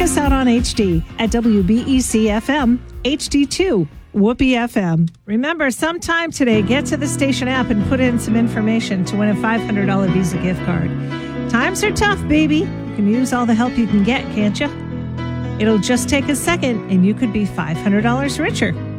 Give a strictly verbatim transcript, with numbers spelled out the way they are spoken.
check us out on H D at W B E C F M, H D two, Whoopee F M. Remember, sometime today, get to the station app and put in some information to win a five hundred dollars Visa gift card. Times are tough, baby. You can use all the help you can get, can't you? It'll just take a second, and you could be five hundred dollars richer.